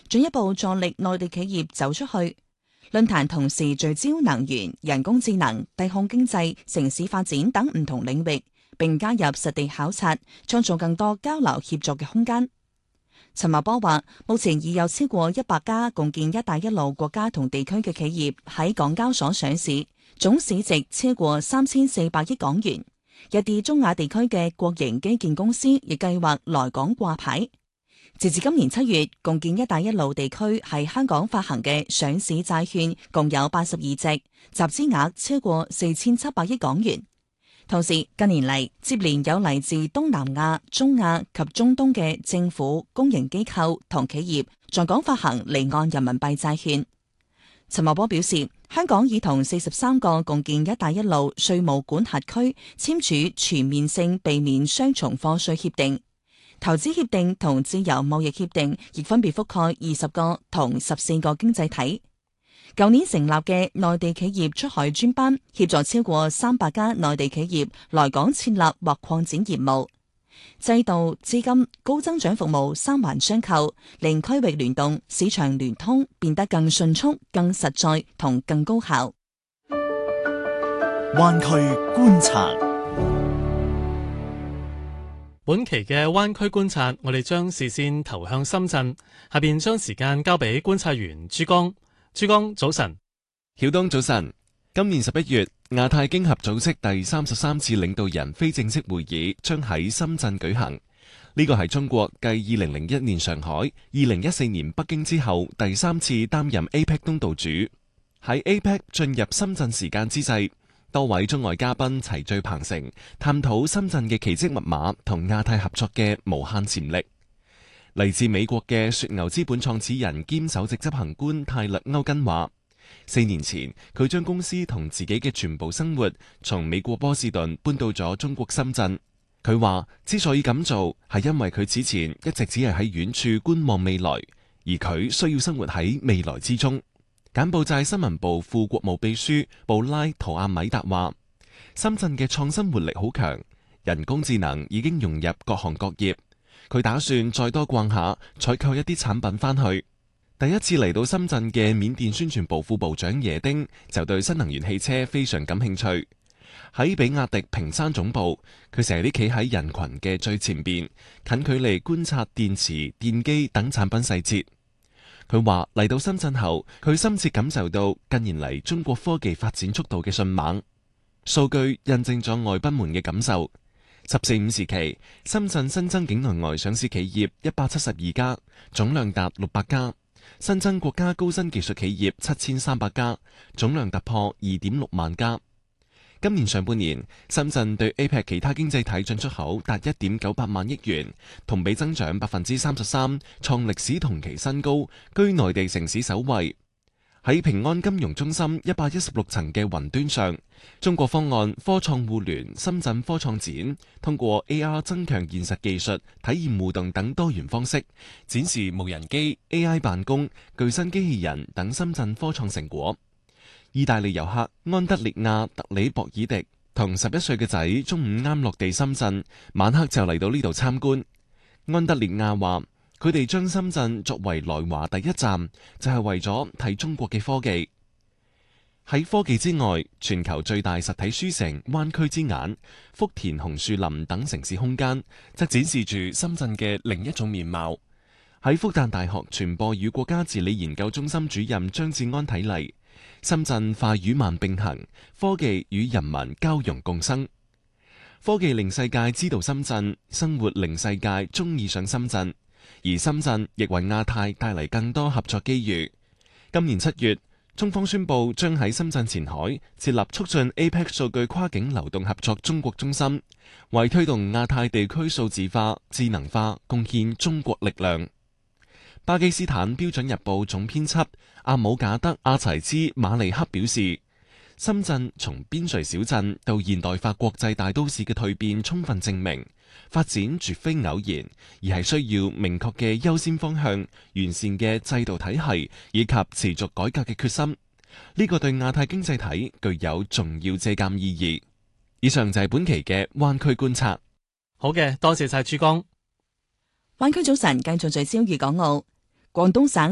進一步助力內地企業走出去。論壇同時聚焦能源、人工智能、低空經濟、城市發展等唔同領域，並加入實地考察，創造更多交流協作嘅空間。陳茂波話：目前已有超過100家共建「一帶一路」國家同地區嘅企業喺港交所上市，總市值超過3400億港元。一啲中亞地區嘅國營基建公司亦計劃來港掛牌。截至今年7月，共建「一帶一路」地區喺香港發行嘅上市債券共有82隻，集資額超過4700億港元。同時，近年嚟接連有嚟自東南亞、中亞及中東嘅政府、公營機構同企業在港發行離岸人民幣債券。陳茂波表示，香港已同43個共建「一帶一路」稅務管轄區簽署全面性避免雙重課稅協定。投資協定同自由貿易協定亦分別覆蓋20個同14個經濟體。舊年成立嘅內地企業出海專班，協助超過300家內地企業來港設立或擴展業務。制度、資金、高增長服務三環相扣，令區域聯動、市場聯通變得更迅速、更實在同更高效。 灣區觀察。 本期嘅灣區觀察，我哋將視線投向深圳，下邊將時間交俾觀察員朱江。朱江，早晨。 曉東，早晨。今年11月，亞太經合組織第33次領導人非正式會議將喺深圳舉行。呢個係中國繼2001年上海、2014年北京之後第3次擔任 APEC 東道主。喺 APEC 進入深圳時間之際，多位中外嘉賓齊聚鵬城，探討深圳嘅奇蹟密碼同亞太合作嘅無限潛力。嚟自美國嘅雪牛資本創始人兼首席執行官泰勒歐根話，4年前佢將公司同自己嘅全部生活從美國波士頓搬到咗中國深圳。佢話之所以咁做，係因為佢此前一直只係喺遠處觀望未來，而佢需要生活喺未來之中。柬埔寨新聞部副國務秘書布拉圖阿米達話，深圳嘅創新活力好強，人工智能已經融入各行各業。佢打算再多逛下，採購一啲產品返去。第一次嚟到深圳嘅緬甸宣傳部副部長耶丁就對新能源汽車非常感興趣。喺比亞迪坪山總部，佢成日啲企喺人群嘅最前邊，近距離觀察電池、電機等產品細節。佢話嚟到深圳後，佢深切感受到近年嚟中國科技發展速度嘅迅猛。數據印證咗外賓們嘅感受。14.5時期，深圳新增境內外上市企業172家，總量達600家；新增國家高新技術企業7300家，總量突破2.6萬家。今年上半年，深圳對 APEC 其他經濟體進出口達1.98萬億元，同比增長33%，創歷史同期新高，居內地城市首位。喺平安金融中心116層嘅雲端上，中國方案科創互聯深圳科創展通過 AR 增強現實技術、體驗互動等多元方式，展示無人機、AI 辦公、具身機器人等深圳科創成果。意大利遊客安德烈亞特里博爾迪同11歲嘅仔中午啱落地深圳，晚黑就嚟到呢度參觀。安德烈亞話：佢哋將深圳作為來華第一站，就係為咗睇中國嘅科技。喺科技之外，全球最大實體書城灣區之眼、福田紅樹林等城市空間，則展示住深圳嘅另一種面貌。喺復旦大學傳播與國家治理研究中心主任張志安睇嚟，深圳快與慢並行，科技與人民交融共生。科技令世界知道深圳，生活令世界中意上深圳，而深圳亦為亞太帶嚟更多合作機遇。今年7月，中方宣布將喺深圳前海設立促進 APEC 數據跨境流動合作中國中心，為推動亞太地區數字化、智能化貢獻中國力量。巴基斯坦標準日報總編輯阿姆賈德阿齊茲馬利克表示，深圳從邊陲小鎮到現代化國際大都市嘅蛻變，充分證明發展絕非偶然，而係需要明確嘅優先方向、完善嘅制度體系以及持續改革嘅決心。呢個對亞太經濟體具有重要借鑒意義。以上就係本期嘅灣區觀察。 好嘅，多謝晒珠江。 灣區早晨繼續聚焦粵港澳，廣東省